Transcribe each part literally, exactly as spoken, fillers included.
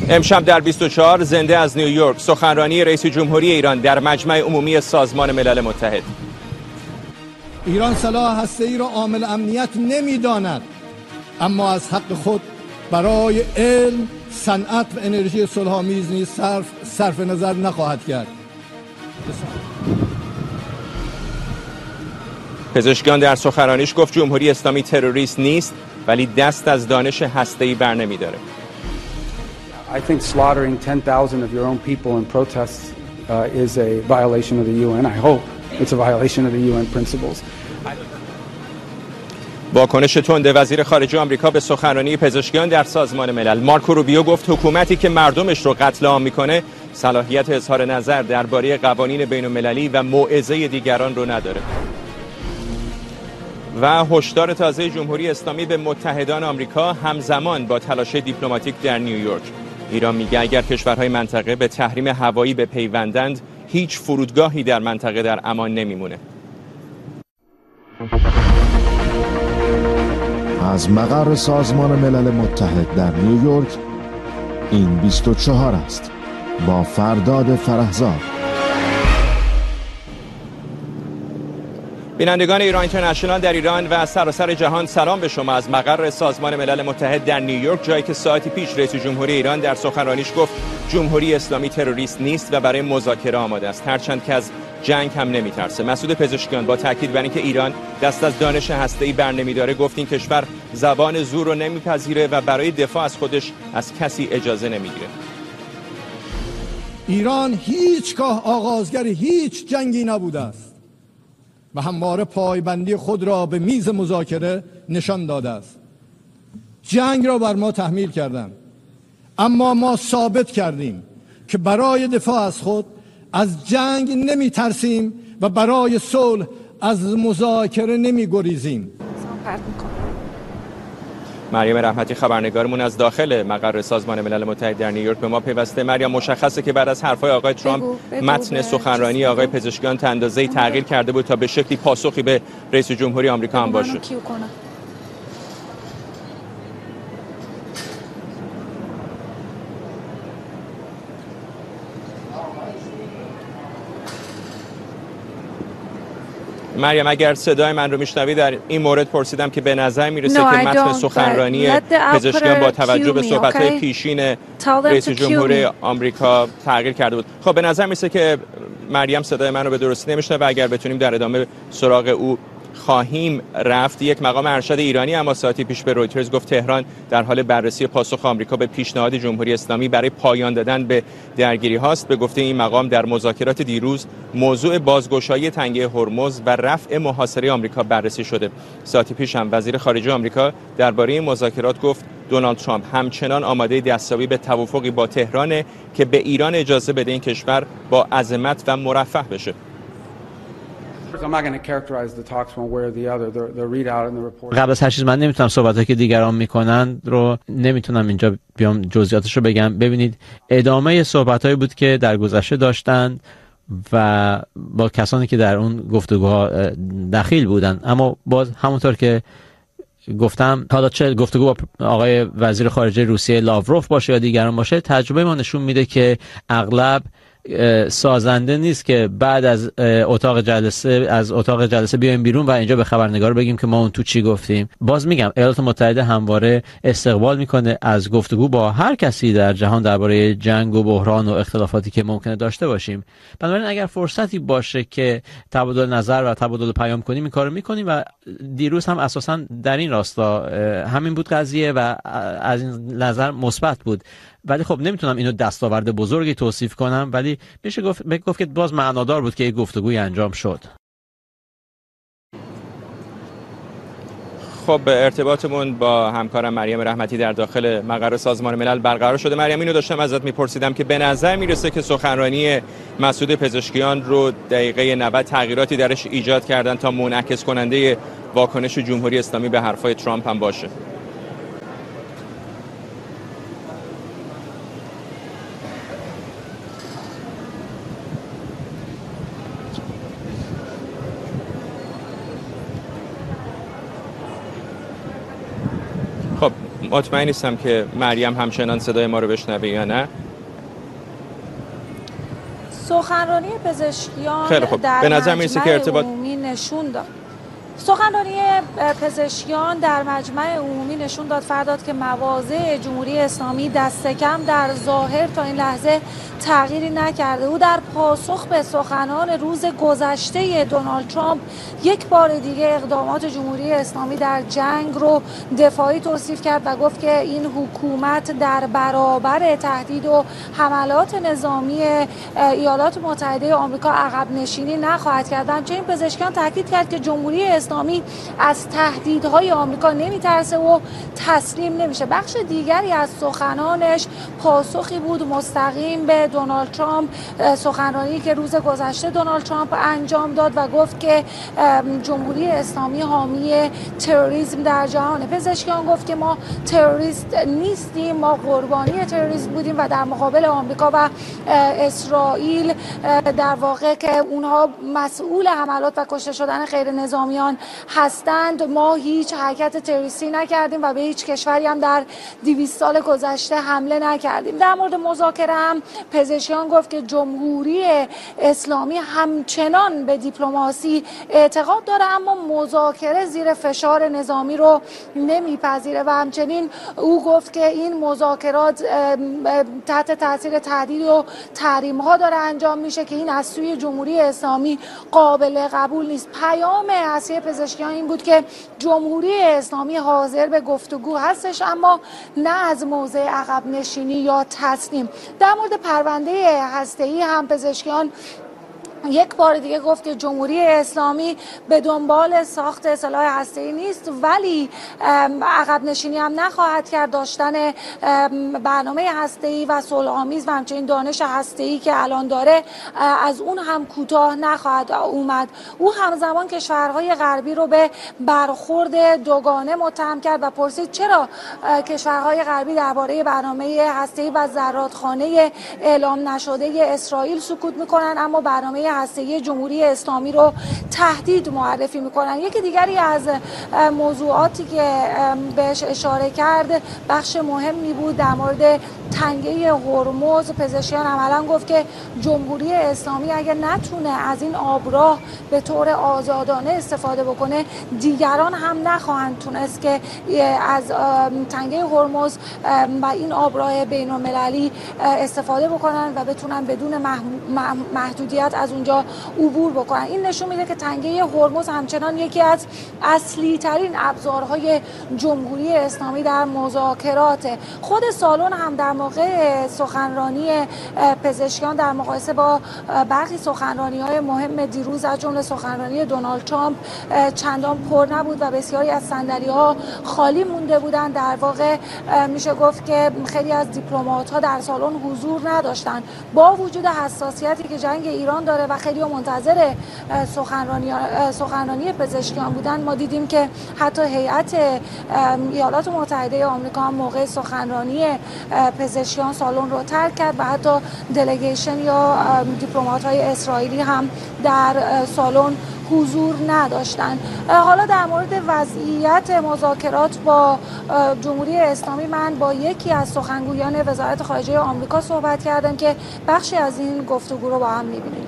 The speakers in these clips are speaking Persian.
امشب در بیست و چهار زنده از نیویورک سخنرانی رئیس جمهوری ایران در مجمع عمومی سازمان ملل متحد. ایران سلاح هسته‌ای را عامل امنیت نمی‌داند، اما از حق خود برای علم، صنعت و انرژی صلح‌آمیز نیز صرف صرف نظر نخواهد کرد. پزشکیان در سخنرانیش گفت جمهوری اسلامی تروریست نیست، ولی دست از دانش هسته‌ای برنمی‌داره. I think slaughtering ten thousand of your own people in protests uh, is a violation of the U N. I hope it's a violation of the U N principles. واکنش تند وزیر خارجه آمریکا به سخنرانی پزشکیان در سازمان ملل. مارکو روبیو گفت حکومتی که مردمش رو قتل عام میکنه صلاحیت اظهار نظر درباره قوانین بین‌المللی و موعظه دیگران رو نداره. و هشدار تازه جمهوری اسلامی به متحدان آمریکا همزمان با تلاش دیپلماتیک در نیویورک. ایران میگه اگر کشورهای منطقه به تحریم هوایی بپیوندند هیچ فرودگاهی در منطقه در امان نمیمونه. از مقر سازمان ملل متحد در نیویورک این بیست و چهار است با فرداد فرهزاد. بینندگان ایران اینترنشنال در ایران و سراسر جهان سلام به شما از مقر سازمان ملل متحد در نیویورک، جایی که ساعتی پیش رئیس جمهوری ایران در سخنرانیش گفت جمهوری اسلامی تروریست نیست و برای مذاکره آماده است، هرچند که از جنگ هم نمیترسه. مسعود پزشکیان با تاکید بر اینکه ایران دست از دانش هسته‌ای برنمیداره گفت این کشور زبان زور رو نمیپذیره و برای دفاع از خودش از کسی اجازه نمیگیره. ایران هیچگاه آغازگر هیچ جنگی نبوده است و همواره پایبندی خود را به میز مذاکره نشان داده است. جنگ را بر ما تحمیل کردند، اما ما ثابت کردیم که برای دفاع از خود از جنگ نمی ترسیم و برای صلح از مذاکره نمی گریزیم. مریم رحمتی خبرنگارمون از داخل مقر سازمان ملل متحد در نیویورک به ما پیوسته. مریم، مشخصه که بعد از حرفهای آقای ترامپ بگو، بگو متن سخنرانی آقای پزشکیان تا اندازه‌ای تغییر کرده بود تا به شکلی پاسخی به رئیس جمهوری آمریکا هم باشه. مریم، اگر صدای من رو میشنوی، در این مورد پرسیدم که به نظر میرسه no, که متن سخنرانی پزشکیان با توجه به صحبت‌های okay. پیشین رئیس جمهوری آمریکا تغییر کرده بود. خب به نظر میرسه که مریم صدای من رو به درستی نمیشنوه و اگر بتونیم در ادامه سراغ او خواهیم رفت. یک مقام ارشد ایرانی اما ساعتی پیش به رویترز گفت تهران در حال بررسی پاسخ آمریکا به پیشنهاد جمهوری اسلامی برای پایان دادن به درگیری هاست. به گفته این مقام در مذاکرات دیروز موضوع بازگشایی تنگه هرمز و رفع محاصره آمریکا بررسی شده. ساعتی پیش هم وزیر خارجه آمریکا درباره این مذاکرات گفت دونالد ترامپ همچنان آماده دستیابی به توافقی با تهران که به ایران اجازه بده این کشور با عظمت و مرفه بشه. قبل از هر چیز من نمیتونم صحبتایی که دیگران میکنن رو نمیتونم اینجا بیام جزئیاتش رو بگم. ببینید ادامه صحبتایی بود که در گذشته داشتن و با کسانی که در اون گفتگوها دخیل بودن، اما باز همونطور که گفتم حالا چه گفتگو با آقای وزیر خارجه روسیه لاوروف باشه یا دیگران باشه، تجربه ما نشون میده که اغلب سازنده نیست که بعد از اتاق جلسه از اتاق جلسه بیایم بیرون و اینجا به خبرنگار بگیم که ما اون تو چی گفتیم. باز میگم ایالات متحده همواره استقبال میکنه از گفتگو با هر کسی در جهان درباره جنگ و بحران و اختلافاتی که ممکنه داشته باشیم. بنابراین اگر فرصتی باشه که تبادل نظر و تبادل پیام کنیم این کارو میکنیم و دیروز هم اساسا در این راستا همین بود قضیه و از این نظر مثبت بود. ولی خب نمیتونم اینو دستاورد بزرگی توصیف کنم، ولی میشه گفت گفت که باز معنادار بود که یک گفتگوی انجام شد. خب ارتباطمون با همکارم مریم رحمتی در داخل مقر سازمان ملل برقرار شده. مریم، اینو داشتم ازت میپرسیدم که به نظر میرسه که سخنرانی مسعود پزشکیان رو دقیقه نود تغییراتی درش ایجاد کردن تا منعکس کننده واکنش جمهوری اسلامی به حرفای ترامپ هم باشه. خب مطمئن نیستم که مریم همچنان صدای ما رو بشنوه یا نه. سخنرانی پزشکیان خیلی خوب. در به نظر میرسه که ارتباط عمومی نشون داد سخنرانی پزشکیان در مجمع عمومی نشون داد فرداد که مواضع جمهوری اسلامی دست کم در ظاهر تا این لحظه تغییری نکرده. او در پاسخ به سخنان روز گذشته دونالد ترامپ یک بار دیگه اقدامات جمهوری اسلامی در جنگ رو دفاعی توصیف کرد و گفت که این حکومت در برابر تهدید و حملات نظامی ایالات متحده آمریکا عقب نشینی نخواهد کرد. همچنین پزشکیان تاکید کرد که جمهوری اسلامی از تهدیدهای آمریکا نمیترسه و تسلیم نمیشه. بخش دیگری از سخنانش پاسخی بود مستقیم به دونالد ترامپ، سخنرانی که روز گذشته دونالد ترامپ انجام داد و گفت که جمهوری اسلامی حامی تروریسم در جهان. پزشکیان گفت که ما تروریست نیستیم، ما قربانی تروریسم بودیم و در مقابل آمریکا و اسرائیل در واقع که اونها مسئول حملات و کشته شدن غیر نظامیان هستند، ما هیچ حرکت تروریستی نکردیم و به هیچ کشوری هم در دویست سال گذشته حمله نکردیم. در مورد مذاکره هم پزشکیان گفت که جمهوری اسلامی همچنان به دیپلماسی اعتقاد داره اما مذاکره زیر فشار نظامی رو نمیپذیره و همچنین او گفت که این مذاکرات تحت تاثیر تهدید و تحریم ها داره انجام میشه که این از سوی جمهوری اسلامی قابل قبول نیست. پیام اصلی پزشکیان این بود که جمهوری اسلامی حاضر به گفتگو هستش اما نه از موضع عقب نشینی یا تسلیم. در مورد پرونده هسته‌ای هم پزشکیان یک بار دیگه گفت که جمهوری اسلامی به دنبال ساخت سلاح هسته‌ای نیست ولی عقب نشینی هم نخواهد کرد. داشتن برنامه هسته‌ای و صلح‌آمیز و همچنین دانش هسته‌ای که الان داره از اون هم کوتاه نخواهد اومد. او همزمان کشورهای غربی رو به برخورد دوگانه متهم کرد و پرسید چرا کشورهای غربی درباره برنامه هسته‌ای و زرادخانه اعلام نشده اسرائیل سکوت میکنن اما برنامه هسته‌ای جمهوری اسلامی رو تهدید معرفی میکنن. یکی دیگری از موضوعاتی که بهش اشاره کرد بخش مهمی بود در مورد تنگه هرمز. پزشکیان عملا گفت که جمهوری اسلامی اگر نتونه از این آبراه به طور آزادانه استفاده بکنه دیگران هم نخواهند تونست که از تنگه هرمز و این آبراه بین المللی استفاده بکنن و بتونن بدون محدودیت از اونجا عبور بکنن. این نشون میده که تنگه هرمز همچنان یکی از اصلی ترین ابزارهای جمهوری اسلامی در مذاکرات. خود سالن هم در موقع سخنرانی پزشکیان در مقایسه با برخی سخنرانی‌های مهم دیروز از جمله سخنرانی دونالد ترامپ چندان پر نبود و بسیاری از صندلی‌ها خالی مونده بودند. در واقع میشه گفت که خیلی از دیپلمات‌ها در سالن حضور نداشتند. با وجود حساسیتی که جنگ ایران داره و خیلی منتظر سخنرانی سخنرانی پزشکیان بودن، ما دیدیم که حتی هیئت ایالات متحده آمریکا هم موقع سخنرانی پزشکیان سالن رو ترک کرد و حتی دلیگیشن یا دیپلمات‌های اسرائیلی هم در سالن حضور نداشتند. حالا در مورد وضعیت مذاکرات با جمهوری اسلامی من با یکی از سخنگویان وزارت خارجه آمریکا صحبت کردم که بخشی از این گفتگو رو با هم می‌بینیم.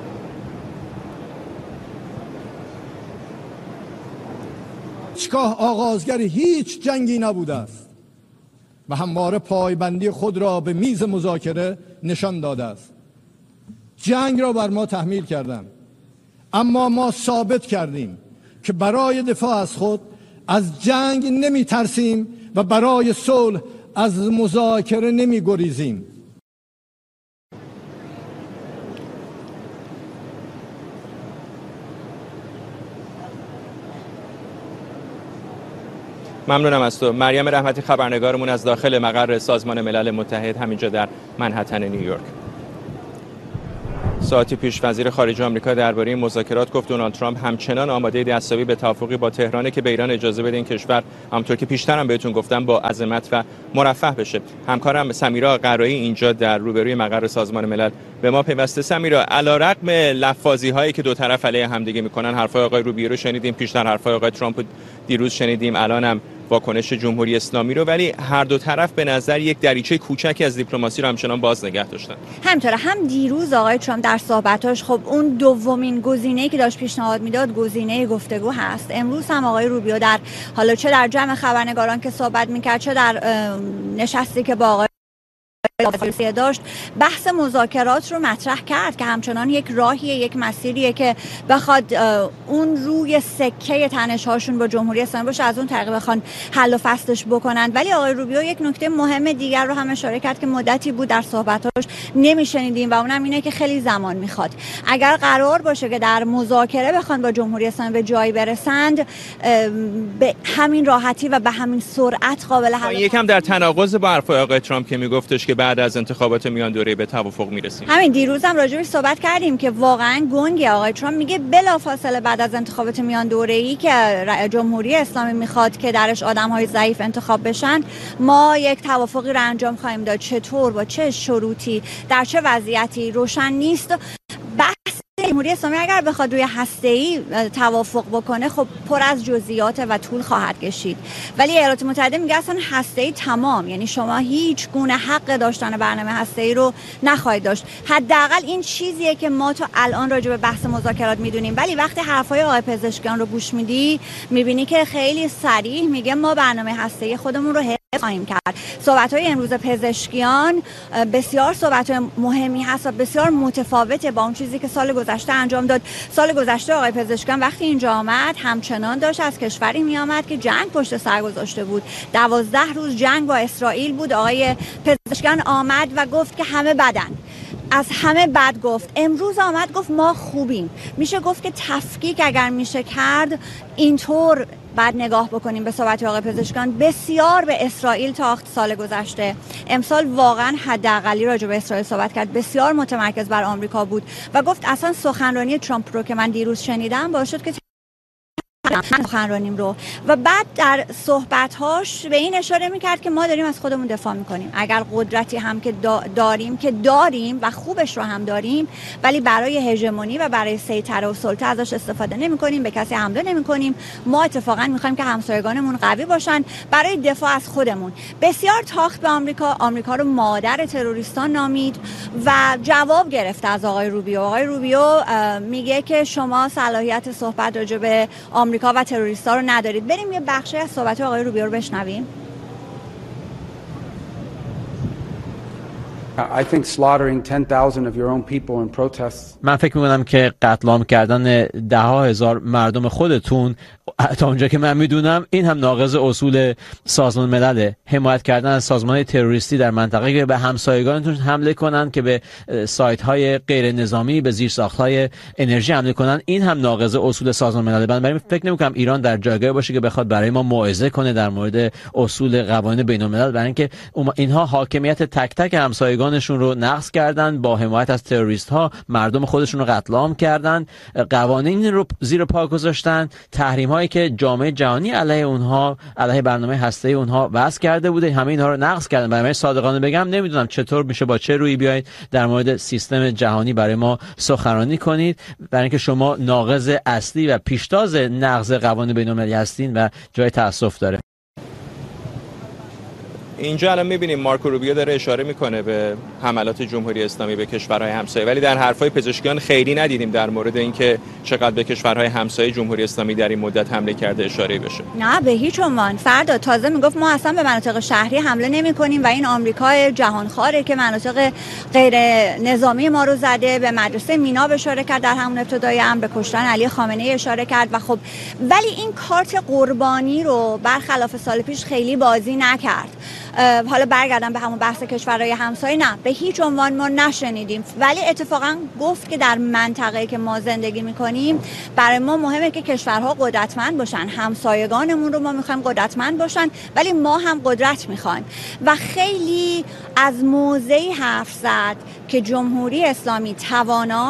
هیچگاه آغازگر هیچ جنگی نبوده است و همواره پایبندی خود را به میز مذاکره نشان داده است. جنگ را بر ما تحمیل کردند اما ما ثابت کردیم که برای دفاع از خود از جنگ نمی ترسیم و برای صلح از مذاکره نمی گریزیم. ممنونم از تو. مریم رحمتی خبرنگارمون از داخل مقر سازمان ملل متحد همینجا در منهتن نیویورک. ساعتی پیش وزیر خارجه آمریکا درباره مذاکرات گفت دونالد ترامپ همچنان آماده دستیابی به توافقی با تهران که به ایران اجازه بده این کشور همونطور که پیشتر هم بهتون گفتم با عظمت و مرفه بشه. همکارم سمیرا قرایی اینجا در روبروی مقر سازمان ملل به ما پیوسته. سمیرا، علیرغم لفاظی هایی که دو طرف علیه همدیگه میکنن، حرفای آقای روبیو رو شنیدیم، پیشتر حرفای آقای ترامپ دیروز شنیدیم، الان هم واکنش جمهوری اسلامی رو، ولی هر دو طرف به نظر یک دریچه کوچکی از دیپلماسی رو همچنان باز نگه داشتن. همینطوره. هم دیروز آقای ترامپ در صحبتاش خب اون دومین گزینه‌ای که داشت پیشنهاد میداد گزینه گفتگو هست. امروز هم آقای روبیو در حالا چه در جمع خبرنگاران که صحبت میکرد، چه در نشستی که با آقای داشت، بحث مذاکرات رو مطرح کرد که همچنان یک راهیه، یک مسیریه که بخواد اون روی سکه تنش‌هاشون با جمهوری اسلامی باشه، از اون طریق بخوان حل و فصلش بکنن. ولی آقای روبیو یک نکته مهم دیگر رو هم اشاره کرد که مدتی بود در صحبتاش نمیشنیدیم و اونم اینه که خیلی زمان میخواد. اگر قرار باشه که در مذاکره بخوان با جمهوری اسلامی به جایی برسند، به همین راحتی و به همین سرعت قابل حل. یکم در تناقض با حرفای آقای ترامپ که میگفتش که بعد از انتخابات میان دوره به توافق میرسیم. همین دیروز هم راجعش صحبت کردیم که واقعا گنگه. آقای ترامپ میگه بلافاصله بعد از انتخابات میان دوره‌ای که جمهوری اسلامی میخواد که درش آدم‌های ضعیف انتخاب بشن، ما یک توافقی رو انجام خواهیم داد. چطور، با چه شروطی، در چه وضعیتی روشن نیست. بحث جمهوری اسلامی اگر بخواد روی هسته‌ای توافق بکنه خب پر از جزئیات و طول خواهد کشید، ولی ایالات متحده میگه اصلا هسته‌ای تمام، یعنی شما هیچ گونه حق داشتن برنامه هسته‌ای رو نخواهید داشت. حداقل این چیزیه که ما تا الان راجع به بحث مذاکرات میدونیم. ولی وقتی حرفای آقای پزشکیان رو گوش میدی میبینی که خیلی صریح میگه ما برنامه هسته‌ای خودمون رو حفظ خواهیم کرد. صحبت‌های امروز پزشکیان بسیار صحبت‌های مهمی هست و بسیار متفاوته با اون چیزی که سال گذشته انجام داد. سال گذشته آقای پزشکیان وقتی اینجا آمد همچنان داشت از کشوری می آمد که جنگ پشت سر گذاشته بود. دوازده روز جنگ با اسرائیل بود. آقای پزشکیان آمد و گفت که همه بدن، از همه بد گفت. امروز آمد گفت ما خوبیم. میشه گفت که تفکیک اگر میشه کرد اینطور بعد نگاه بکنیم به صحبت آقای پزشکیان. بسیار به اسرائیل تاخت سال گذشته، امسال واقعا حداقلی راجع به اسرائیل صحبت کرد، بسیار متمرکز بر آمریکا بود و گفت اصلا سخنرانی ترامپ رو که من دیروز شنیدم باعث شد که سخنرانیم رو. و بعد در صحبت‌هاش به این اشاره می‌کرد که ما داریم از خودمون دفاع می‌کنیم. اگر قدرتی هم که داریم که داریم و خوبش رو هم داریم، ولی برای هژمونی و برای سیطره و سلطه ازش استفاده نمی‌کنیم، به کسی حمله نمی‌کنیم. ما اتفاقا می‌خوایم که همسایگانمون قوی باشن برای دفاع از خودمون. بسیار تاخت به آمریکا، آمریکا رو مادر تروریستان نامید و جواب گرفت از آقای روبیو. آقای روبیو میگه که شما صلاحیت صحبت راجع به آمریکا و تروریستا رو ندارید. بریم یه بخشی از صحبت آقای روبیو رو بشنویم. I think slaughtering ten thousand of your own people in protests. من فکر می‌کنم که قتل عام کردن ده ها هزار مردم خودتون تا اونجا که من میدونم این هم ناقض اصول سازمان ملل. حمایت کردن از سازمان تروریستی در منطقه که به همسایگانتون حمله کنن، که به سایت‌های غیر نظامی، به زیرساخت‌های انرژی حمله کنن، این هم ناقض اصول سازمان ملل. بنابراین فکر نمی‌کنم ایران در جایگاهی باشه که بخواد برای ما موعظه کنه در مورد اصول قوانین بین‌الملل، برای اینکه اینها حاکمیت تک تک همسایگانشون رو نقض کردن، با حمایت از تروریست‌ها مردم خودشون رو قتل عام کردن، قوانین رو زیر پا گذاشتن، تحریم هایی که جامعه جهانی علیه اونها، علیه برنامه هسته‌ای اونها وضع کرده بوده، همه اینها رو نقض کردن. برای صادقانه بگم نمیدونم چطور میشه با چه رویی بیاید در مورد سیستم جهانی برای ما سخنرانی کنید، برای اینکه شما ناقض اصلی و پیشتاز نقض قوانین بین‌المللی هستین و جای تأسف داره. اینجا الان می‌بینیم مارکو روبیو داره اشاره میکنه به حملات جمهوری اسلامی به کشورهای همسایه، ولی در حرفای پزشکیان خیلی ندیدیم در مورد اینکه چقدر به کشورهای همسایه جمهوری اسلامی در این مدت حمله کرده اشاره بشه. نه به هیچ عنوان. فردا تازه میگفت ما اصلا به مناطق شهری حمله نمی‌کنیم و این آمریکای جهانخواره که مناطق غیر نظامی ما رو زده. به مدرسه مینا اشاره کرد در همون ابتدای امر، به کشتن علی خامنه‌ای اشاره کرد و خب ولی این کارت قربانی رو برخلاف سال پیش خیلی بازی نکرد. حالا برگردم به همون بحث کشورهای همسایه، نه به هیچ عنوان ما نشنیدیم، ولی اتفاقا گفت که در منطقه‌ای که ما زندگی میکنیم برای ما مهمه که کشورها قدرتمند باشن، همسایگانمون رو ما میخوایم قدرتمند باشن، ولی ما هم قدرت میخوایم و خیلی از موضعی حرف زد که جمهوری اسلامی تواناست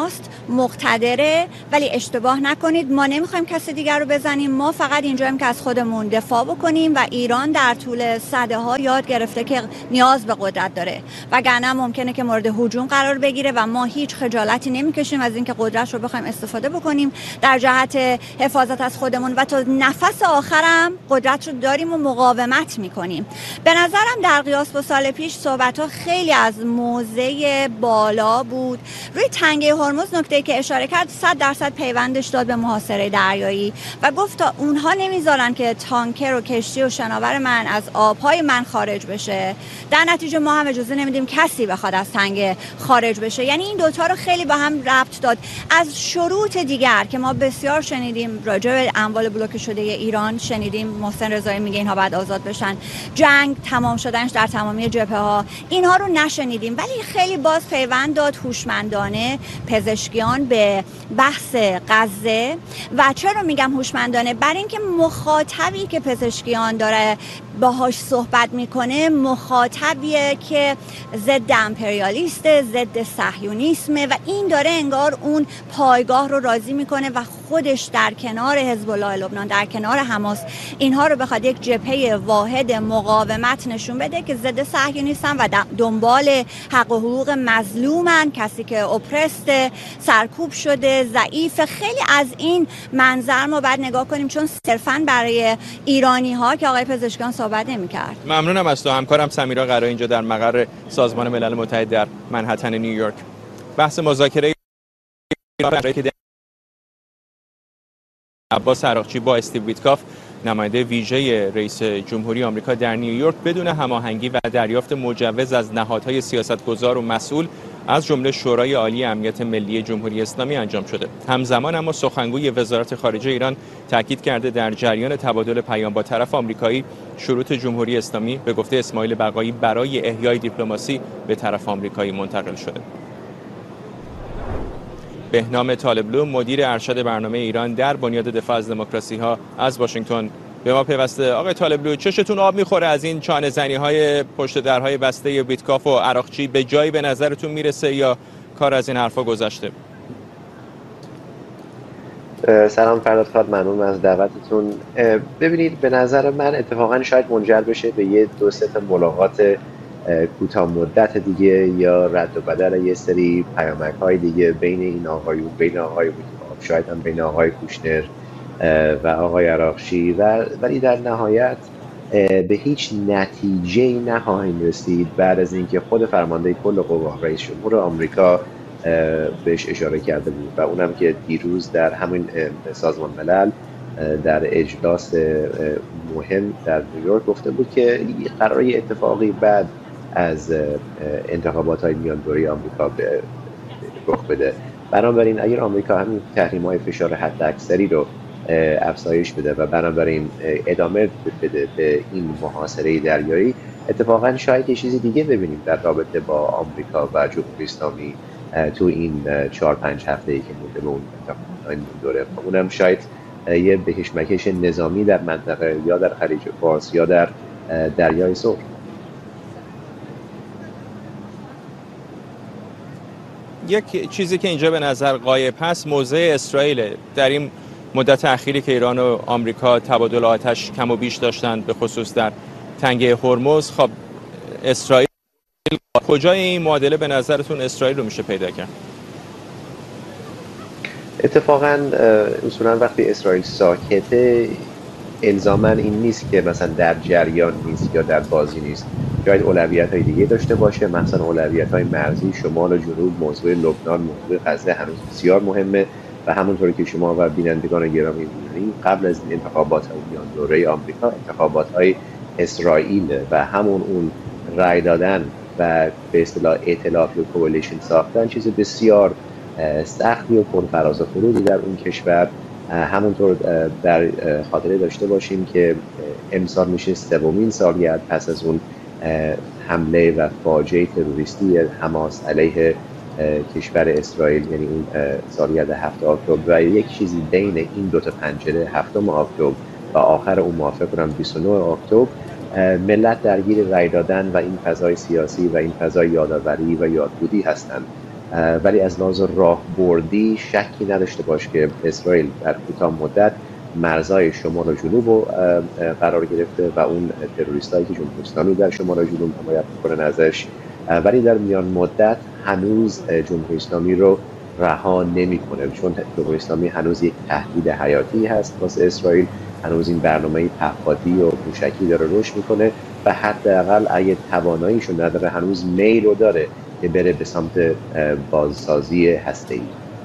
مقتدره، ولی اشتباه نکنید ما نمیخوایم کسی دیگر رو بزنیم، ما فقط اینجاییم که از خودمون دفاع بکنیم و ایران در طول سده ها یاد گرفته که نیاز به قدرت داره، وگرنه ممکنه که مورد هجوم قرار بگیره و ما هیچ خجالتی نمیکشیم از اینکه قدرت رو بخوایم استفاده بکنیم در جهت حفاظت از خودمون و تا نفس آخرم قدرت رو داریم و مقاومت میکنیم. به نظرم در قیاس با سال پیش صحبت‌ها خیلی از موضع بالا بود. روی تنگه هرمز نکته که اشاره کرد صد درصد پیوندش داد به محاصره دریایی و گفت تا اونها نمیذارن که تانکر و کشتی و شناور من از آبهای من خارج بشه، در نتیجه ما هم اجازه نمیدیم کسی بخواد از تنگه خارج بشه. یعنی این دوتا رو خیلی با هم ربط داد. از شروط دیگر که ما بسیار شنیدیم راجع به اموال بلوکه شده ایران، شنیدیم محسن رضایی میگه اینها باید آزاد بشن، جنگ تمام شدنش در تمامی جبهه ها، اینها رو نشنیدیم، ولی خیلی باز پیوند داد هوشمندانه پزشکیان به بحث غزه. و چرا میگم هوشمندانه؟ برای اینکه مخاطبی که پزشکیان داره باهاش صحبت میکنه مخاطبیه که ضد امپریالیسته، ضد صهیونیسمه و این داره انگار اون پایگاه رو راضی میکنه و خودش در کنار حزب الله لبنان، در کنار حماس، اینها رو بخواد یک جبهه واحد مقاومت نشون بده که ضد صهیونیستن و دنبال حق و حقوق مظلومن، کسی که اپرست، سرکوب شده، ضعیف. خیلی از این منظر ما باید نگاه کنیم چون صرفاً برای ایرانی ها که آقای پزشکیان صحبت نمی‌کرد. ممنونم از تو. همکارم سمیرا قرایی اینجا در مقر سازمان ملل متحد در منهتن نیویورک. بحث مذاکره که عباس عراقچی با استیو ویتکاف نماینده ویژه رئیس جمهوری آمریکا در نیویورک بدون هماهنگی و دریافت مجوز از نهادهای سیاستگزار و مسئول از جمله شورای عالی امنیت ملی جمهوری اسلامی انجام شده. همزمان اما سخنگوی وزارت خارجه ایران تاکید کرده در جریان تبادل پیام با طرف آمریکایی شروط جمهوری اسلامی به گفته اسماعیل بقایی برای احیای دیپلماسی به طرف آمریکایی منتقل شده. بهنام طالبلو مدیر ارشد برنامه ایران در بنیاد دفاع از دموکراسی ها از واشنگتن به ما پیوسته. آقای طالبلو، چشتون آب میخوره از این چانه زنی های پشت درهای بسته ویتکاف و عراقچی؟ به جایی به نظرتون میرسه یا کار از این حرفا گذشته؟ سلام فرداد خان، ممنون از دعوتتون. ببینید، به نظر من اتفاقا شاید منجر بشه به یه دو سه تا ملاقات کوتاه مدت دیگه یا رد و بدل یه سری پیامک‌های دیگه بین این آقایون، بین آقای ویتکاف، شاید هم بین آقای کوشنر و آقای عراقچی، و ولی در نهایت به هیچ نتیجه‌ای نخواهیم رسید بعد از اینکه خود فرمانده کل قوا رئیس جمهور آمریکا بهش اشاره کرده بود و اونم که دیروز در همین سازمان ملل در اجلاس مهم در نیویورک گفته بود که قراره اتفاقی بعد از انتخابات‌های میان دوره آمریکا به رخ بده. بنابراین اگر آمریکا همین تحریم‌های فشار حداکثری رو افزایش بده و بنابراین ادامه بده به این محاصره دریایی، اتفاقا شاید یه چیزی دیگه ببینیم در رابطه با آمریکا و جمهوری اسلامی تو این چهار پنج هفته‌ای که مونده به اون دوره. اونم شاید یه بهشمکش نظامی در منطقه یا در خلیج فارس یا در دریای سرخ. یک چیزی که اینجا به نظر غایب هست موضع اسرائیل. در این مدت اخیری که ایران و آمریکا تبادل آتش کم و بیش داشتند، به خصوص در تنگه هرمز، خب اسرائیل کجای این معادله به نظرتون اسرائیل رو میشه پیدا کرد؟ اتفاقا اصولا وقتی اسرائیل ساکته الزاما این نیست که مثلا در جریان نیست یا در بازی نیست. شاید اولویت‌های دیگه داشته باشه، مثلا اولویت‌های مرزی شمال و جنوب، موضوع لبنان، موضوع غزه هنوز بسیار مهمه و همونطوری که شما و بینندگان گرامی می‌دونید قبل از انتخابات میان دوره آمریکا انتخابات‌های اسرائیل و همون اون رای دادن و به اصطلاح ائتلاف یا کولیشن ساختن چیز بسیار سختی و پرفراز و فرودی در اون کشور. همونطور در خاطره داشته باشیم که امسال میشه سومین سالگرد پس از اون حمله و فاجعه تروریستی حماس علیه کشور اسرائیل، یعنی اون سالگرد هفتم اکتبر، و یک چیزی بین این دو تا پنجره هفتم اکتبر و آخر اون ماه فکر کنم بیست و نه اکتبر ملت درگیر رای دادن و این فضای سیاسی و این فضای یادآوری و یادبودی هستند. ولی از لحاظ راهبردی شکی نداشته باش که اسرائیل در کوتاه مدت مرزهای شمال و جنوب رو قرار گرفته و اون تروریستایی که جمهوری اسلامی در شمال و جنوب حمایت میکنن ازش، ولی در میان مدت هنوز جمهوری اسلامی رو رها نمیکنه، چون جمهوری اسلامی هنوز یک تهدید حیاتی هست واسه اسرائیل، هنوز این برنامه پهپادی و موشکی داره رشد میکنه و حداقل اگه تواناییشو نداره هنوز میل رو داره که بره به سمت بازسازی هسته‌ای.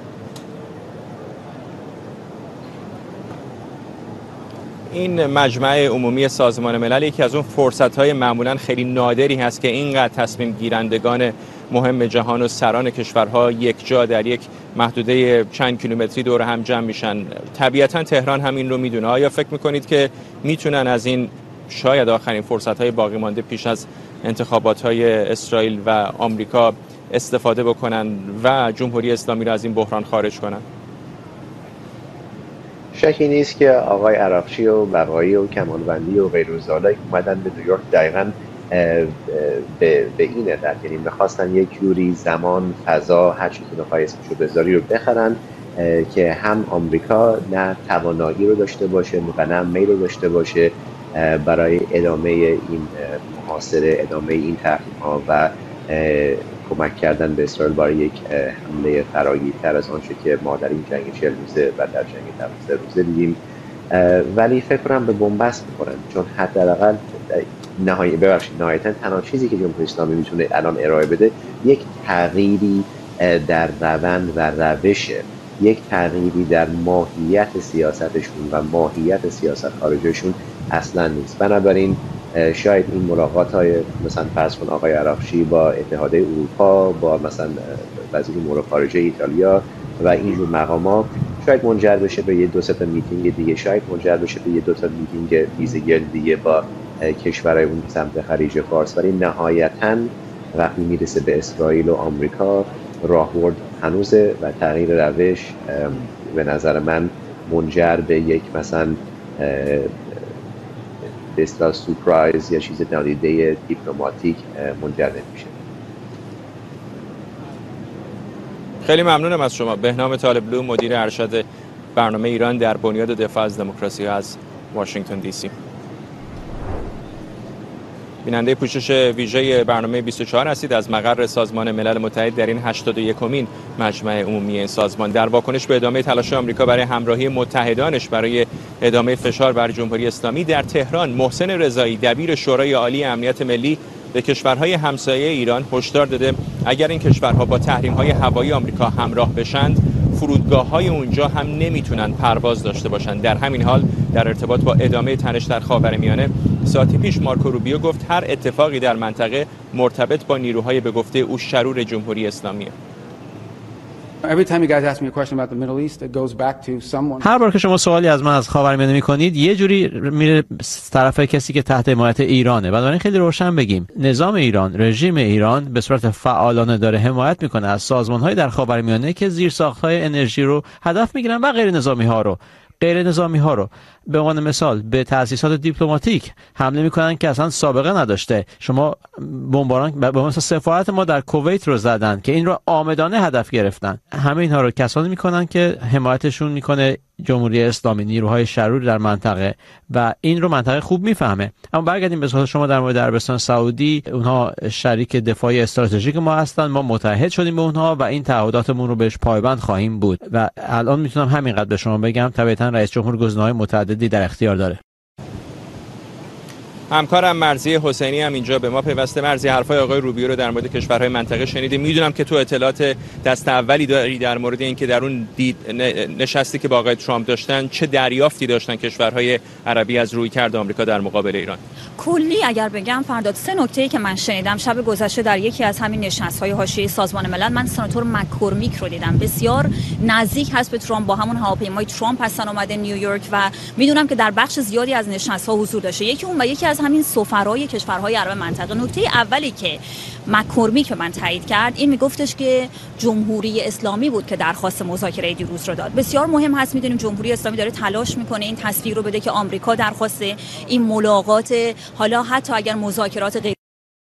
این مجمع عمومی سازمان ملل یکی از اون فرصت‌های معمولاً خیلی نادری هست که اینقدر تصمیم گیرندگان مهم جهان و سران کشورها یک جا در یک محدوده چند کیلومتری دور هم جمع میشن. طبیعتاً تهران هم این رو میدونه. آیا فکر میکنید که میتونن از این شاید آخرین فرصت‌های باقی مانده پیش از انتخابات‌های اسرائیل و آمریکا استفاده بکنن و جمهوری اسلامی را از این بحران خارج کنن؟ شکی نیست که آقای عراقچی و بقایی و کمالوندی و غیرالزالایی اومدن به نیویورک دقیقاً به, به این علت، یعنی میخواستن یک جوری زمان، فضا، هر چیزی که نخواهی اسمشو بذاری رو بخرن که هم آمریکا نه توانایی رو داشته باشه و نه میل رو داشته باشه برای ادامه این محاصره، ادامه این تحریم‌ها و کمک کردن به اسرائیل برای یک حمله فراگیرتر از آنچه که ما در این جنگ چهل روزه و در جنگ دوازده روزه دیدیم. ولی فکر کنم به بنبست می‌خورن، چون حداقل نهایی ببخشید نهایتاً تنها چیزی که جمهوری اسلامی میتونه الان ارائه بده یک تغییری در روند و روش، یک تغییری در ماهیت سیاستشون و ماهیت سیاست خارجیشون اصلا نیست. بنابراین شاید این ملاقات های مثلا فرض کن آقای عراقچی با اتحادیه اروپا، با مثلا وزیر امور خارجه ایتالیا و اینجور مقامات شاید منجر بشه به یه دو سه تا میتینگ دیگه، شاید منجر بشه به یه دو تا میتینگ ویزگل دیگه با کشورهای اون سمت خلیج فارس، ولی نهایتاً وقتی میرسه به اسرائیل و آمریکا راهبرد هنوزه و تغییر روش به نظر من منجر به یک مثلا به اصطلاح سورپرایز یا چیز نادیده دیپلماتیک منجر نمیشه. خیلی ممنونم از شما. بهنام طالبلو، مدیر ارشد برنامه ایران در بنیاد دفاع از دموکراسی از واشنگتن دی سی. بیننده پوشش ویژه برنامه بیست و چهار هستید از مقر سازمان ملل متحد در این هشتاد و یکمین مجمع عمومی این سازمان. در واکنش به ادامه تلاش آمریکا برای همراهی متحدانش برای ادامه فشار بر جمهوری اسلامی، در تهران محسن رضایی دبیر شورای عالی امنیت ملی به کشورهای همسایه ایران هشدار داده اگر این کشورها با تحریم‌های هوایی آمریکا همراه بشند، فرودگاه‌های اونجا هم نمیتونن پرواز داشته باشند. در همین حال در ارتباط با ادامه تنش در خاورمیانه، ساعتی پیش مارکو روبیو گفت هر اتفاقی در منطقه مرتبط با نیروهای به گفته او شرور جمهوری اسلامیه. هر بار که شما سوالی از من از خاورمیانه میکنید یه جوری میره طرف کسی که تحت حمایت ایرانه. بنابراین خیلی روشن بگیم نظام ایران، رژیم ایران به صورت فعالانه داره حمایت میکنه از سازمان‌های در خاورمیانه که زیرساخت‌های انرژی رو هدف میگیرن و غیر نظامی ها رو غیر نظامی ها رو به عنوان مثال به تأسیسات دیپلماتیک حمله میکنن که اصلا سابقه نداشته. شما بمباران به مثلا سفارت ما در کویت رو زدن که این رو عامدانه هدف گرفتن. همه اینها رو کسانی میکنن که حمایتشون میکنه جمهوری اسلامی، نیروهای شرور در منطقه، و این رو منطقه خوب میفهمه. اما برگردیم به سوال شما در مورد عربستان سعودی. اونها شریک دفاعی استراتژیک ما هستن، ما متحد شدیم به اونها و این تعهداتمون رو بهش پایبند خواهیم بود. و الان میتونم همینقدر به شما بگم، طبعا رئیس جمهور گزینه‌های متعددی در اختیار داره. همکارم مرضی حسینی هم اینجا به ما پیوسته. مرضی، حرفای آقای روبیو رو در مورد کشورهای منطقه شنیدیم. میدونم که تو اطلاعات دست اولی داری در مورد اینکه در اون دید نشستی که با آقای ترامپ داشتن چه دریافتی داشتن کشورهای عربی از رویکرد آمریکا در مقابل ایران. کلی اگر بگم فرداد سه نکته‌ای که من شنیدم شب گذشته در یکی از همین نشست‌های حاشیه‌ای سازمان ملل، من سناتور مک‌کورمیک رو دیدم. بسیار نزدیک هست به ترامپ، با همون هواپیمای ترامپ هستن اومده نیویورک و میدونم که در بخش زیادی از نشست‌ها حضور داشته. یکی اون و یکی از همین سفرای کشورهای عرب منطقه. نکته اولی که مک‌کورمیک به من تایید کرد این میگفتش که جمهوری اسلامی بود که درخواست مذاکره دیروز رو داد. بسیار مهم هست، میدونیم جمهوری اسلامی داره تلاش میکنه این تصویر رو بده که آمریکا درخواست این ملاقات، حالا حتی اگر مذاکرات غیر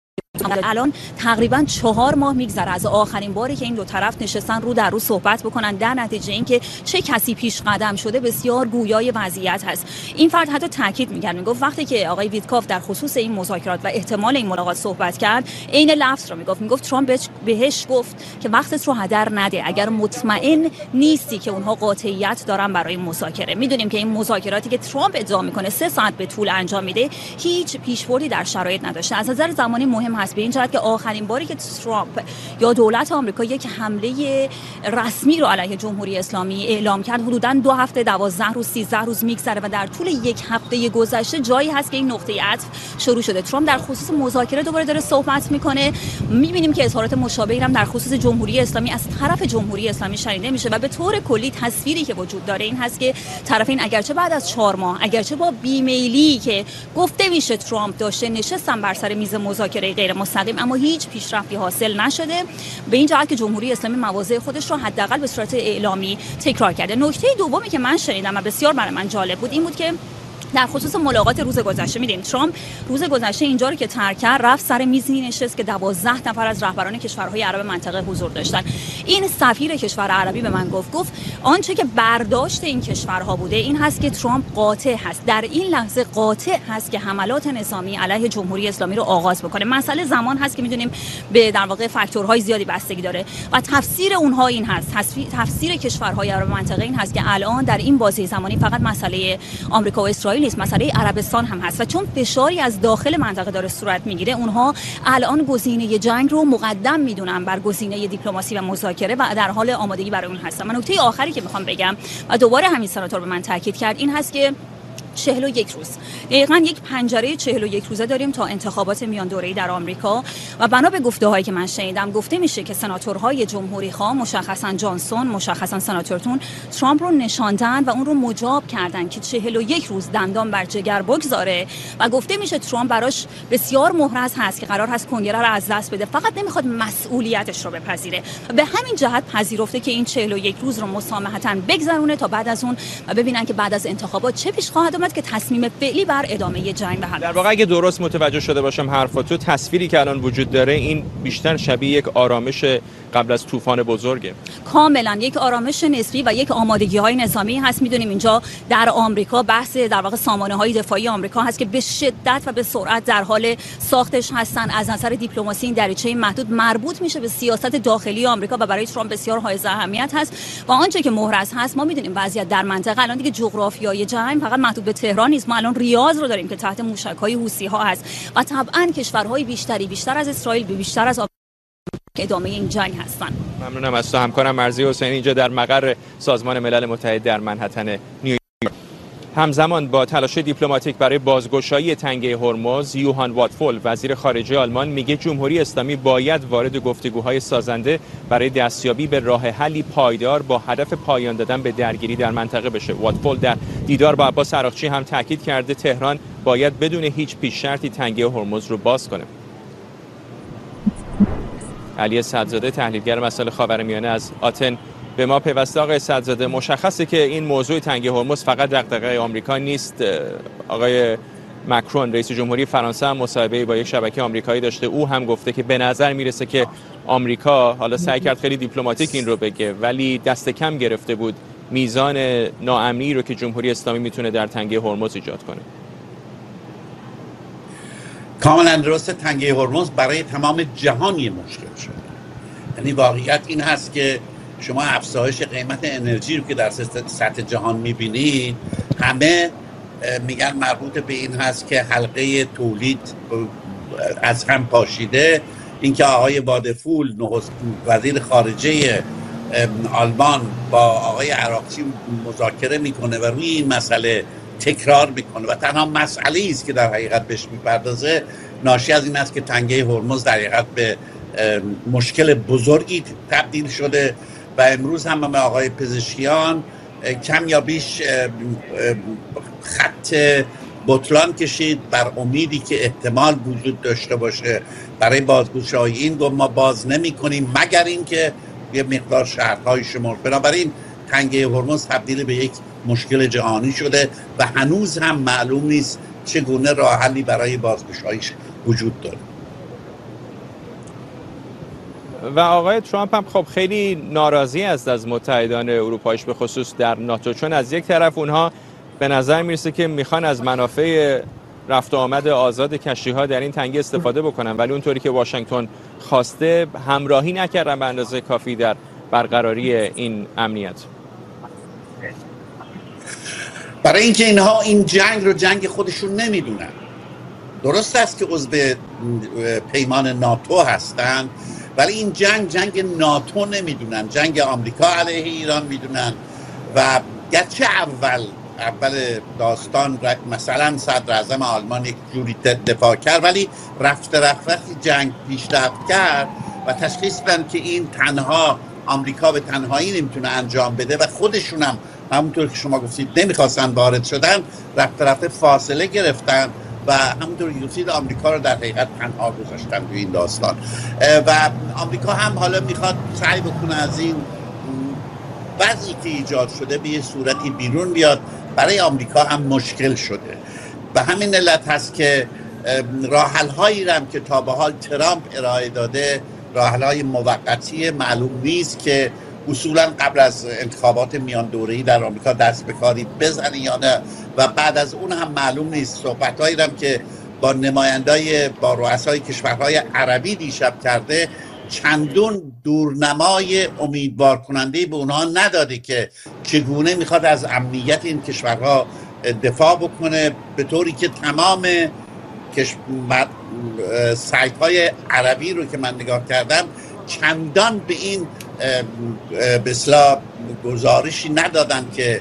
الان تقریبا چهار ماه میگذره از آخرین باری که این دو طرف نشستن رو در رو صحبت بکنن، در نتیجه اینکه چه کسی پیش قدم شده بسیار گویای وضعیت هست. این فرد حتی تاکید می‌کرد، میگفت وقتی که آقای ویتکاف در خصوص این مذاکرات و احتمال این ملاقات صحبت کرد، عین لفظ رو میگفت، میگفت ترامپ بهش گفت که وقتت رو هدر نده اگر مطمئن نیستی که اونها قاطعیت دارن برای مذاکره. میدونیم که این مذاکراتی که ترامپ ادعا میکنه سه ساعت به طول انجام میده هیچ پیشبردی در شرایط نداشته. از نظر زمانی مهم هست به این جهت که آخرین باری که ترامپ یا دولت آمریکا یک حمله رسمی رو علیه جمهوری اسلامی اعلام کرد حدوداً دو هفته دوازده روز سیزده روز میگذره و در طول یک هفته گذشته جایی هست که این نقطه عطف شروع شده. ترامپ در خصوص مذاکره دوباره داره صحبت میکنه. میبینیم که اظهارات مشابهی هم در خصوص جمهوری اسلامی از طرف جمهوری اسلامی شنیده میشه و به طور کلی تصویری که وجود داره این هست که طرفین اگرچه بعد از چهار ماه، اگرچه با بیمیلی که گفته میشه ترامپ داشته نشستن بر سر میز مذاکره غیر مستقیم، اما هیچ پیشرفتی حاصل نشده، به این جهت که جمهوری اسلامی مواضع خودش رو حداقل به صورت اعلامی تکرار کرده. نکته دومی که من شنیدم و بسیار برای من جالب بود این بود که در خصوص ملاقات روز گذشته، می‌دونیم ترامپ روز گذشته اینجا رو که ترک کرد رفت سر میزی نشست که دوازده نفر از رهبران کشورهای عرب منطقه حضور داشتن. این سفیر کشور عربی به من گفت گفت آنچه که برداشت این کشورها بوده این هست که ترامپ قاطع هست، در این لحظه قاطع هست که حملات نظامی علیه جمهوری اسلامی رو آغاز بکنه. مسئله زمان هست که می‌دونیم به در واقع فاکتورهای زیادی بستگی داره و تفسیر اونها این هست، تفسیر کشورهای عرب منطقه این هست که الان در این بازه زمانی فقط مسئله آمریکا و اسرائیل نیست، مسئله عربستان هم هست و چون فشاری از داخل منطقه داره صورت میگیره اونها الان گزینه جنگ رو مقدم میدونن بر گزینه دیپلماسی و مذاکره و در حال آمادگی برای اون هستن. من نکته آخری که میخوام بگم و دوباره همین سناتور به من تاکید کرد این هست که چهل و یک روز دقیقاً یک پنجره چهل و یک روزه داریم تا انتخابات میان دوره‌ای در آمریکا و بنا به گفته‌هایی که من شنیدم گفته میشه که سناتورهای جمهوری‌خواه مشخصاً جانسون، مشخصاً سناتورتون ترامپ رو نشاندن و اون رو مجاب کردن که چهل و یک روز دندان بر جگر بگذاره و گفته میشه ترامپ براش بسیار محرز هست که قرار هست کنگره رو از دست بده، فقط نمیخواد مسئولیتش رو بپذیره. به همین جهت پذیرفته که این چهل و یک روز رو مسامحتاً بگذرونه تا بعد از اون و ببینن که بعد از انتخابات چه پیش خواهد که تصمیم فعلی بر ادامه جنگ به هم. در واقع اگه درست متوجه شده باشم حرفاتو، تصویری که الان وجود داره این بیشتر شبیه یک آرامش قبل از طوفان بزرگه. کاملا یک آرامش نسبی و یک آمادگی‌های نظامی هست. میدونیم اینجا در آمریکا بحث در واقع سامانه‌های دفاعی آمریکا هست که به شدت و به سرعت در حال ساختش هستن. از نظر دیپلماسی این دریچه محدود مربوط میشه به سیاست داخلی آمریکا و برای ترامپ بسیار حائز اهمیت هست و آنچه که محرز هست ما میدونیم وضعیت در منطقه الان دیگه جغرافیای جنگ فقط محدود به تهران نیست. ما الان ریاض رو داریم که تحت موشک‌های حوثی‌ها هست و طبعاً کشورهای بیشتری بیشتر از اسرائیل بیشتر از ادامه این جنگ هستن. ممنونم از تو همکارم مرضی حسینی اینجا در مقر سازمان ملل متحد در منهتن نیویورک. همزمان با تلاش دیپلماتیک برای بازگشایی تنگه هرمز، یوهان واتفول وزیر خارجه آلمان میگه جمهوری اسلامی باید وارد گفتگوهای سازنده برای دستیابی به راه حلی پایدار با هدف پایان دادن به درگیری در منطقه بشه. واتفول در دیدار با عباس عراقچی هم تاکید کرده تهران باید بدون هیچ پیش شرطی تنگه هرمز رو باز کنه. علی صدزاده تحلیلگر مسائل خاورمیانه از آتن به ما پیوسته. آقای صدزاده، مشخصه که این موضوع تنگه هرمز فقط دغدغه آمریکا نیست. آقای مکرون رئیس جمهوری فرانسه هم مصاحبه‌ای با یک شبکه آمریکایی داشته، او هم گفته که به نظر میرسه که آمریکا حالا سعی کرد خیلی دیپلماتیک این رو بگه ولی دست کم گرفته بود میزان ناامنی رو که جمهوری اسلامی میتونه در تنگه هرمز ایجاد کنه. کاملا درسته، تنگه هرمز برای تمام جهان یه مشکل شده. یعنی واقعیت این هست که شما افزایش قیمت انرژی رو که در سطح جهان میبینید همه میگن مربوط به این هست که حلقه تولید از هم پاشیده. اینکه آقای وادفول نخست وزیر خارجه آلمان با آقای عراقچی مذاکره میکنه و روی این مسئله تکرار میکنه و تنها مسئله است که در حقیقت بهش میپردازه ناشی از این است که تنگه هرمز در حقیقت به مشکل بزرگی تبدیل شده و امروز هم به آقای پزشکیان کم یا بیش خط بطلان کشید بر امیدی که احتمال وجود داشته باشه برای بازگشایی. این گفت ما باز نمی کنیم مگر اینکه یه مقدار شرطهای شما. بنابراین تنگه هرمز تبدیل به یک مشکل جهانی شده و هنوز هم معلوم نیست چگونه راه حلی برای بازگشاییش وجود داره. و آقای ترامپ هم خب خیلی ناراضی است از متحدان اروپاییش به خصوص در ناتو، چون از یک طرف اونها به نظر میرسه که میخوان از منافع رفت و آمد آزاد کشتی‌ها در این تنگه استفاده بکنن، ولی اونطوری که واشنگتن خواسته همراهی نکردن به اندازه کافی در برقراری این امنیت. برای اینکه اینها این جنگ رو جنگ خودشون نمیدونن. درست است که عضو پیمان ناتو هستن، ولی این جنگ جنگ ناتو نمیدونن، جنگ آمریکا علیه ایران میدونن. و گرچه اول اول داستان مثلا صدر اعظم آلمان یک جوری دفاع کرد، ولی رفته رفت وقتی جنگ پیشرفت کرد و تشخیص دادن که این تنها آمریکا به تنهایی نمیتونه انجام بده و خودشون هم همونطور که شما گفتید نمیخواستن وارد شدن، رفته رفته فاصله گرفتن و همونطور که گفتید آمریکا رو در حقیقت تنها گذاشتن توی این داستان. و آمریکا هم حالا میخواد سعی بکنه از این وضعی که ایجاد شده به یه صورتی بیرون بیاد. برای آمریکا هم مشکل شده و همین علت هست که راه‌حل‌هایی هم که تا به حال ترامپ ارائه داده راه‌حل‌های موقتی معلوم نیست که اصولا قبل از انتخابات میان دوره‌ای در آمریکا دست به کاری بزنه یا نه، و بعد از اون هم معلوم نیست. صحبت‌هایی هم که با نمایندای با رؤسای کشورهای عربی دیشب کرده چندون دورنمای امیدوار کننده به اونها نداده که چگونه میخواد از امنیت این کشورها دفاع بکنه، به طوری که تمام سایت های عربی رو که من نگاه کردم چندان به این به اصطلاح گزارشی ندادن که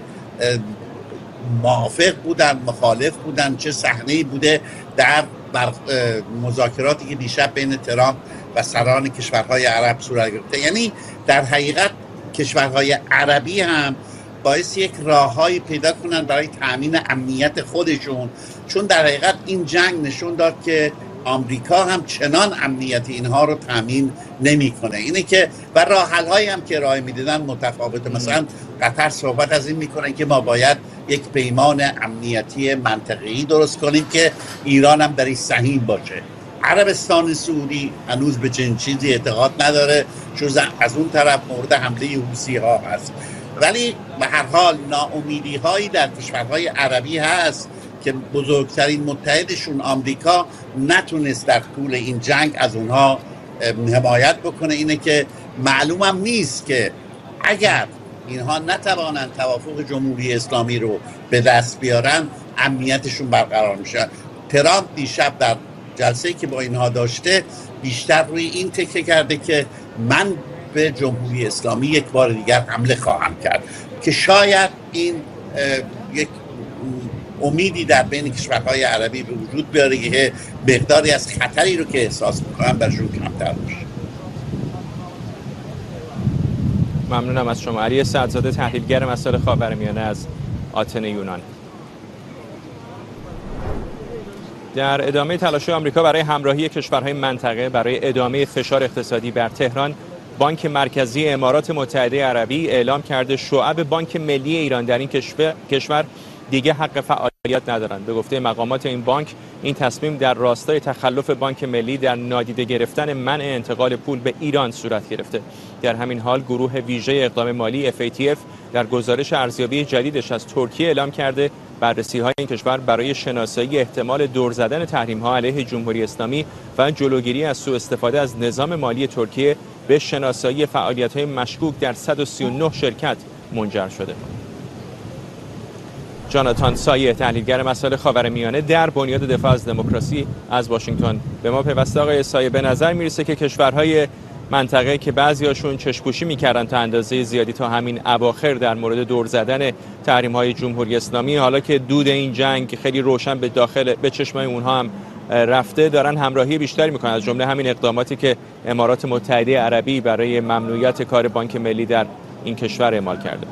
موافق بودن مخالف بودن، چه صحنه‌ای بوده در مذاکراتی که دیشب بین ترامپ و سران کشورهای عرب صورت گرفته. یعنی در حقیقت کشورهای عربی هم باعث یک راههایی پیدا کنن برای تأمین امنیت خودشون، چون در حقیقت این جنگ نشون داد که آمریکا هم چنان امنیت اینها رو تامین نمیکنه. اینه که و راه حل هایی هم که ارائه میدادن متفاوته. مثلا قطر صحبت از این میکنه که ما باید یک پیمان امنیتی منطقه‌ای درست کنیم که ایران هم درش سهیم باشه. عربستان سعودی هنوز به چنین چیزی اعتقاد نداره، چون از اون طرف مورد حمله حوثی ها هست. ولی به هر حال ناامیدی هایی در کشورهای عربی هست که بزرگترین متحدشون آمریکا نتونست در طول این جنگ از اونها حمایت بکنه. اینه که معلومم نیست که اگر اینها نتوانند توافق جمهوری اسلامی رو به دست بیارن امنیتشون برقرار میشه. ترامپ دیشب در جلسه‌ای که با اینها داشته بیشتر روی این تکیه کرده که من به جمهوری اسلامی یک بار دیگر حمله خواهم کرد، که شاید این یک امیدی در بین کشورهای عربی به وجود بیاره که مقداری از خطری رو که احساس میکنن برشون کمتر باشه. ممنونم از شما. علی سعدزاده، تحلیلگر مسائل خاورمیانه از آتن یونان. در ادامه تلاش آمریکا برای همراهی کشورهای منطقه برای ادامه فشار اقتصادی بر تهران، بانک مرکزی امارات متحده عربی اعلام کرده شعب بانک ملی ایران در این کشور دیگه حق فعالیت ندارند. به گفته مقامات این بانک، این تصمیم در راستای تخلف بانک ملی در نادیده گرفتن منع انتقال پول به ایران صورت گرفته. در همین حال گروه ویژه اقدام مالی اف ای تی اف در گزارش ارزیابی جدیدش از ترکیه اعلام کرده بررسی‌های این کشور برای شناسایی احتمال دور زدن تحریم‌ها علیه جمهوری اسلامی و جلوگیری از سوء استفاده از نظام مالی ترکیه به شناسایی فعالیت‌های مشکوک در صد و سی و نه شرکت منجر شده. جاناتان سایه، تحلیلگر مسائل خاورمیانه در بنیاد دفاع از دموکراسی از واشنگتن به ما پیوسته. آقای سایه، به نظر میرسه که کشورهای منطقه که بعضیاشون چشم‌پوشی میکردن تا اندازه زیادی تا همین اواخر در مورد دور زدن تحریم‌های جمهوری اسلامی، حالا که دود این جنگ خیلی روشن به داخل به چشمای اونها هم رفته، دارن همراهی بیشتری میکنن، از جمله همین اقداماتی که امارات متحده عربی برای ممنوعیت کار بانک ملی در این کشور اعمال کرده.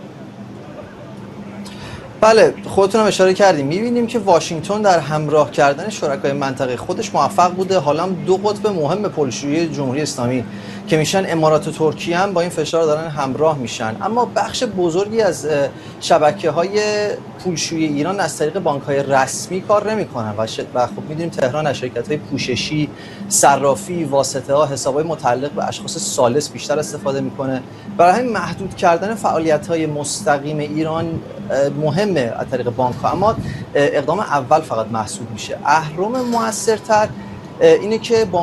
بله، خودتون هم اشاره کردیم. می‌بینیم که واشنگتن در همراه کردن شرکای منطقه خودش موفق بوده. حالا هم دو قطب مهم پولشویی جمهوری اسلامی که میشن امارات و ترکیه هم با این فشار دارن همراه میشن. اما بخش بزرگی از شبکه‌های پولشویی ایران از طریق بانک‌های رسمی کار نمی‌کنن و خب می‌دونیم تهران از شرکت‌های پوششی، صرافی، واسطه‌ها، حساب‌های متعلق به اشخاص ثالث بیشتر استفاده می‌کنه. برای همین محدود کردن فعالیت‌های مستقیم ایران مهمه از طریق بانک‌ها، اما اقدام اول فقط محسوب میشه. اهرم موثرتر اینه که